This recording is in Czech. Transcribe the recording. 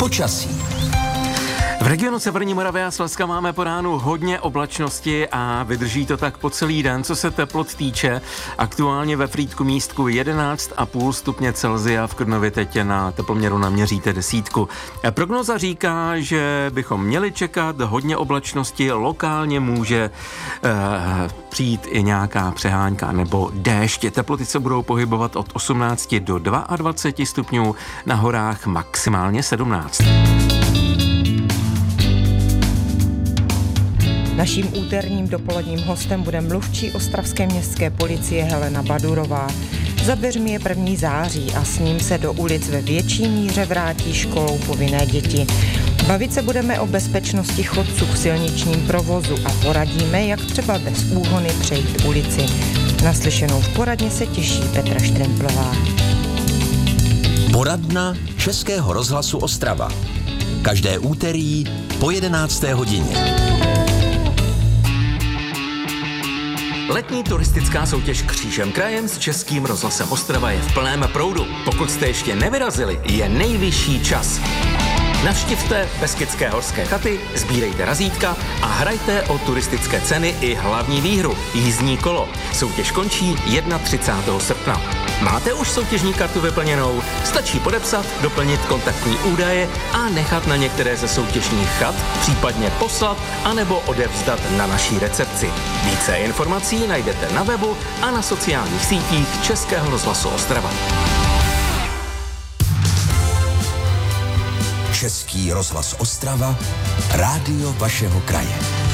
Počasí. V regionu Severní Moravy a Slezska máme po ránu hodně oblačnosti a vydrží to tak po celý den, co se teplot týče. Aktuálně ve Frýdku místku 11,5 stupně Celsia, v Krnově teď na teploměru naměříte 10. Prognoza říká, že bychom měli čekat hodně oblačnosti, lokálně může přijít i nějaká přehánka nebo déšť. Teploty se budou pohybovat od 18 do 22 stupňů, na horách maximálně 17. Naším úterním dopoledním hostem bude mluvčí ostravské městské policie Helena Badurová. Za dveřmi je 1. září a s ním se do ulic ve větší míře vrátí školou povinné děti. Bavit se budeme o bezpečnosti chodců v silničním provozu a poradíme, jak třeba bez úhony přejít ulici. Naslyšenou v poradně se těší Petra Štremplová. Poradna Českého rozhlasu Ostrava. Každé úterý po 11. hodině. Letní turistická soutěž Křížem krajem s Českým rozhlasem Ostrava je v plném proudu. Pokud jste ještě nevyrazili, je nejvyšší čas. Navštivte Beskydské horské chaty, sbírejte razítka a hrajte o turistické ceny i hlavní výhru – jízdní kolo. Soutěž končí 31. srpna. Máte už soutěžní kartu vyplněnou? Stačí podepsat, doplnit kontaktní údaje a nechat na některé ze soutěžních chat, případně poslat anebo odevzdat na naší recepci. Více informací najdete na webu a na sociálních sítích Českého rozhlasu Ostrava. Český rozhlas Ostrava, rádio vašeho kraje.